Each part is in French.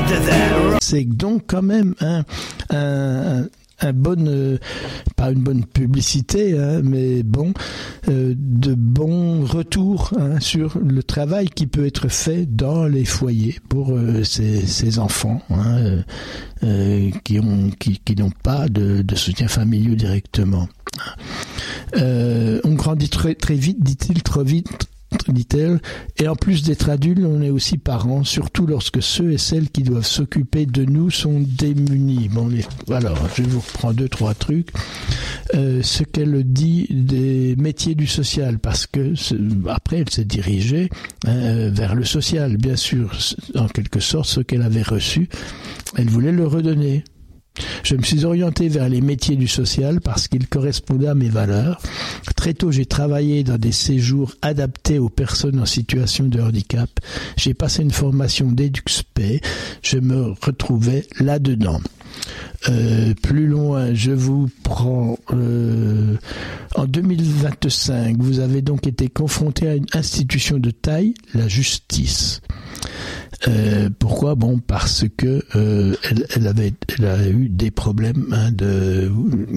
C'est donc quand même un bon, pas une bonne publicité, mais bon, de bons retours sur le travail qui peut être fait dans les foyers pour ces enfants qui n'ont pas de soutien familial directement. On grandit très vite, dit-il, trop vite. Dit-elle, et en plus d'être adultes, on est aussi parents, surtout lorsque ceux et celles qui doivent s'occuper de nous sont démunis. Bon, alors, je vous reprends 2-3 trucs. Ce qu'elle dit des métiers du social, parce que après, elle s'est dirigée vers le social, bien sûr, en quelque sorte, ce qu'elle avait reçu, elle voulait le redonner. Je me suis orienté vers les métiers du social parce qu'ils correspondaient à mes valeurs. Très tôt, j'ai travaillé dans des séjours adaptés aux personnes en situation de handicap. J'ai passé une formation d'EduxP. Je me retrouvais là-dedans. Plus loin, je vous prends en 2025, vous avez donc été confronté à une institution de taille, la justice. Pourquoi ? Bon, parce que elle a eu des problèmes de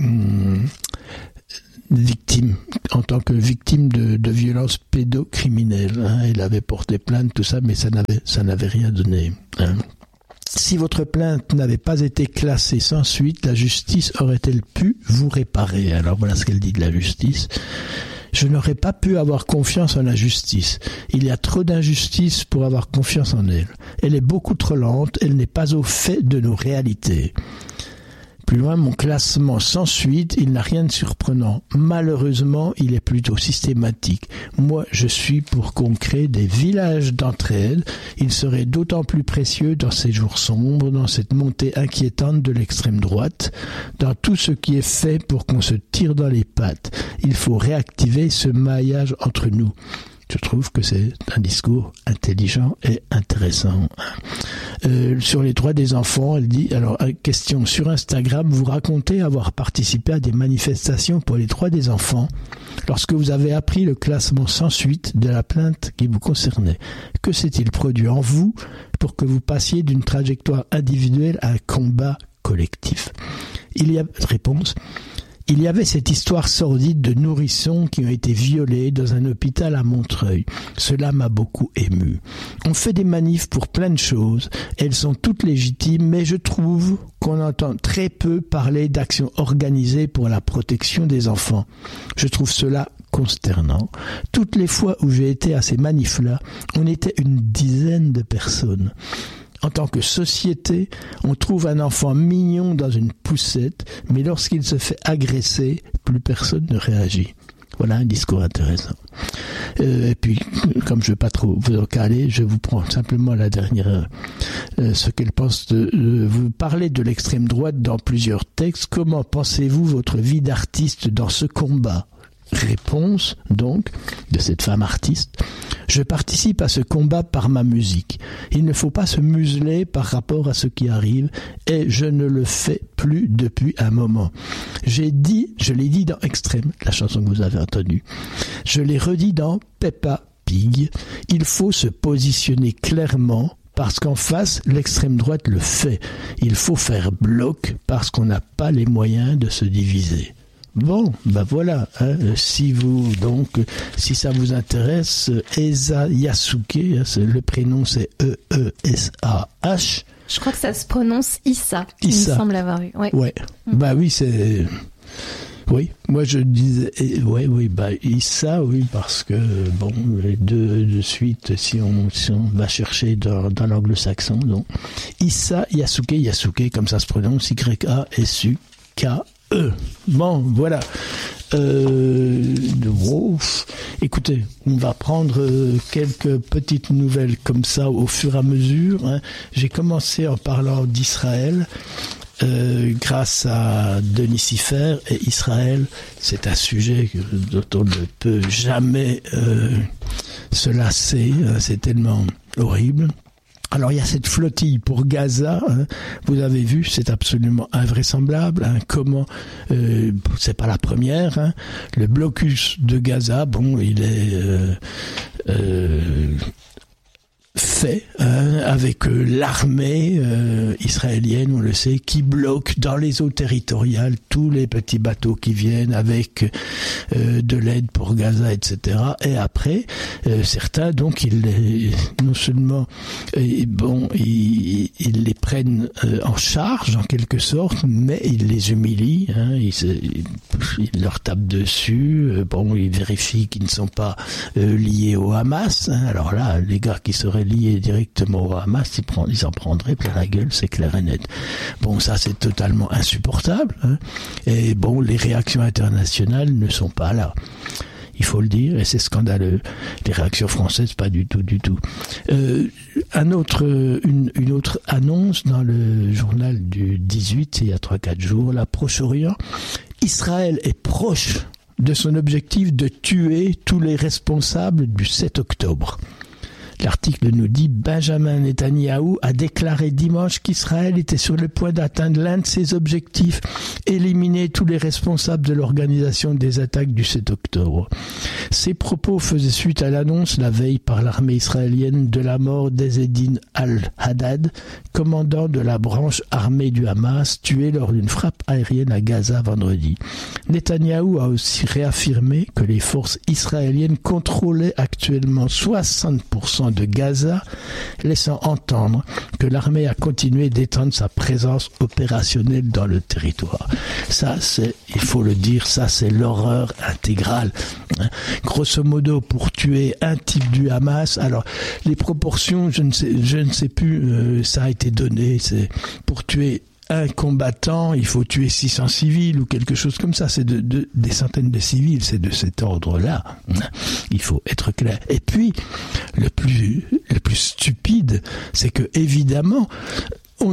victime, en tant que victime de violences pédocriminelles. Elle avait porté plainte, tout ça, mais ça n'avait rien donné. Si votre plainte n'avait pas été classée sans suite, la justice aurait-elle pu vous réparer ? Alors voilà ce qu'elle dit de la justice. Je n'aurais pas pu avoir confiance en la justice. Il y a trop d'injustice pour avoir confiance en elle. Elle est beaucoup trop lente, elle n'est pas au fait de nos réalités. Plus loin, mon classement sans suite, il n'a rien de surprenant. Malheureusement, il est plutôt systématique. Moi, je suis pour qu'on crée des villages d'entraide. Il serait d'autant plus précieux dans ces jours sombres, dans cette montée inquiétante de l'extrême droite, dans tout ce qui est fait pour qu'on se tire dans les pattes. Il faut réactiver ce maillage entre nous. Je trouve que c'est un discours intelligent et intéressant. Sur les droits des enfants, elle dit, alors, question, sur Instagram, vous racontez avoir participé à des manifestations pour les droits des enfants lorsque vous avez appris le classement sans suite de la plainte qui vous concernait. Que s'est-il produit en vous pour que vous passiez d'une trajectoire individuelle à un combat collectif ? Réponse. Il y avait cette histoire sordide de nourrissons qui ont été violés dans un hôpital à Montreuil. Cela m'a beaucoup ému. On fait des manifs pour plein de choses. Elles sont toutes légitimes, mais je trouve qu'on entend très peu parler d'actions organisées pour la protection des enfants. Je trouve cela consternant. Toutes les fois où j'ai été à ces manifs-là, on était une dizaine de personnes. En tant que société, on trouve un enfant mignon dans une poussette, mais lorsqu'il se fait agresser, plus personne ne réagit. Voilà un discours intéressant. Et puis, comme je ne veux pas trop vous encaler, je vous prends simplement la dernière, ce qu'elle pense vous parlez de l'extrême droite dans plusieurs textes. Comment pensez-vous votre vie d'artiste dans ce combat ? Réponse, donc, de cette femme artiste. Je participe à ce combat par ma musique. Il ne faut pas se museler par rapport à ce qui arrive et je ne le fais plus depuis un moment. Je l'ai dit dans Extrême, la chanson que vous avez entendue. Je l'ai redit dans Peppa Pig. Il faut se positionner clairement parce qu'en face, l'extrême droite le fait. Il faut faire bloc parce qu'on n'a pas les moyens de se diviser. Bon, ben voilà, si ça vous intéresse, Esa Yasuke, le prénom c'est E-E-S-A-H. Je crois que ça se prononce Issa. Il me semble avoir eu. Ouais. Bah oui, c'est... Oui, moi je disais... Issa, oui, parce que, bon, les deux de suite, si on va chercher dans l'anglo-saxon, donc, Issa Yasuke, comme ça se prononce, Y-A-S-U-K. Bon, voilà. Écoutez, on va prendre quelques petites nouvelles comme ça au fur et à mesure. J'ai commencé en parlant d'Israël grâce à Denis Siffert. Et Israël, c'est un sujet dont on ne peut jamais se lasser. C'est tellement horrible. Alors il y a cette flottille pour Gaza, vous avez vu, c'est absolument invraisemblable. Comment c'est pas la première. Le blocus de Gaza, bon, il est fait avec l'armée israélienne, on le sait, qui bloque dans les eaux territoriales tous les petits bateaux qui viennent avec de l'aide pour Gaza, etc. Et après, certains, donc, non seulement, ils les prennent en charge, en quelque sorte, mais ils les humilient, ils leur tapent dessus, ils vérifient qu'ils ne sont pas liés au Hamas. Alors là, les gars qui seraient liés directement au Hamas, ils en prendraient plein la gueule, c'est clair et net. Ça c'est totalement insupportable. Et les réactions internationales ne sont pas là. Il faut le dire, et c'est scandaleux. Les réactions françaises, pas du tout. Une autre annonce dans le journal du 18, il y a 3-4 jours, la Proche-Orient. Israël est proche de son objectif de tuer tous les responsables du 7 octobre. L'article nous dit « Benjamin Netanyahou a déclaré dimanche qu'Israël était sur le point d'atteindre l'un de ses objectifs, éliminer tous les responsables de l'organisation des attaques du 7 octobre. » Ces propos faisaient suite à l'annonce la veille par l'armée israélienne de la mort d'Ezzedine al-Haddad, commandant de la branche armée du Hamas, tué lors d'une frappe aérienne à Gaza vendredi. Netanyahou a aussi réaffirmé que les forces israéliennes contrôlaient actuellement 60% de Gaza, laissant entendre que l'armée a continué d'étendre sa présence opérationnelle dans le territoire. Ça, il faut le dire, c'est l'horreur intégrale. Grosso modo, pour tuer un type du Hamas, alors les proportions, je ne sais plus, ça a été donné, c'est pour tuer un combattant, il faut tuer 600 civils ou quelque chose comme ça. C'est des centaines de civils, c'est de cet ordre-là. Il faut être clair. Et puis, le plus stupide, c'est que évidemment, il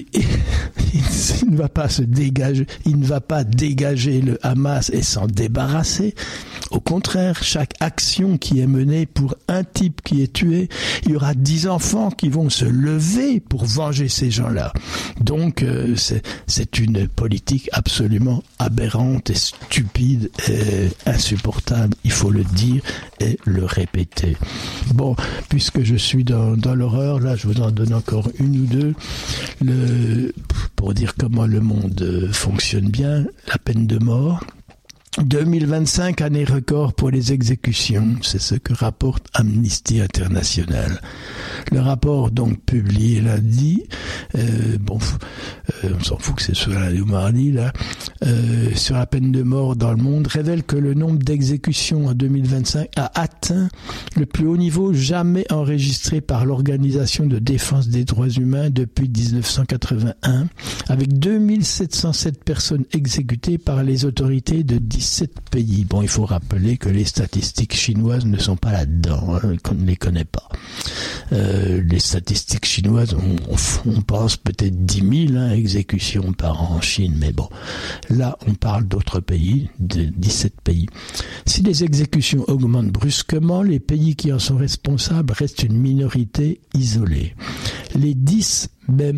ne va pas se dégager, il ne va pas dégager le Hamas et s'en débarrasser. Au contraire, chaque action qui est menée pour un type qui est tué, il y aura 10 enfants qui vont se lever pour venger ces gens-là. Donc, c'est une politique absolument aberrante et stupide et insupportable. Il faut le dire et le répéter. Bon, puisque je suis dans l'horreur, là, je vous en donne encore une ou deux. Pour dire comment le monde fonctionne bien, la peine de mort. 2025, année record pour les exécutions, c'est ce que rapporte Amnesty International. Le rapport donc publié lundi, on s'en fout que c'est sur lundi ou mardi là, sur la peine de mort dans le monde, révèle que le nombre d'exécutions en 2025 a atteint le plus haut niveau jamais enregistré par l'Organisation de défense des droits humains depuis 1981, avec 2707 personnes exécutées par les autorités de 17 pays. Bon, il faut rappeler que les statistiques chinoises ne sont pas là-dedans, qu'on ne les connaît pas. Les statistiques chinoises, on pense peut-être 10 000 exécutions par an en Chine, mais bon, là on parle d'autres pays, de 17 pays. Si les exécutions augmentent brusquement, les pays qui en sont responsables restent une minorité isolée. Les 10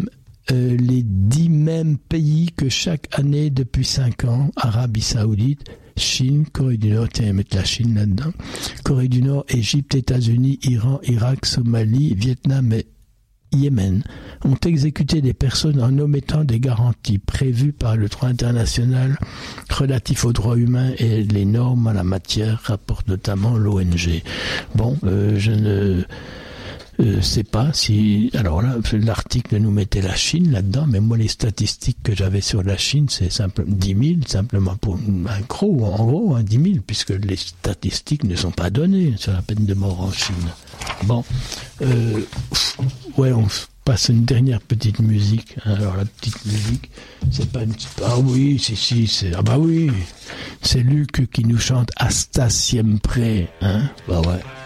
mêmes pays que chaque année depuis 5 ans, Arabie Saoudite, Chine, Corée du Nord, tiens, mettre la Chine là-dedans, Corée du Nord, Égypte, États-Unis, Iran, Irak, Somalie, Vietnam et Yémen, ont exécuté des personnes en omettant des garanties prévues par le droit international relatif aux droits humains et les normes en la matière, rapporte notamment l'ONG. Bon, je ne sais pas si... Alors là, l'article nous mettait la Chine là-dedans, mais moi, les statistiques que j'avais sur la Chine, c'est simplement 10 000, simplement pour en gros, 10 000, puisque les statistiques ne sont pas données sur la peine de mort en Chine. Bon, on passe une dernière petite musique. Alors, la petite musique, c'est pas une... Ah oui, si, c'est... Ah bah oui, c'est Luc qui nous chante « Hasta siempre », hein. Bah ouais.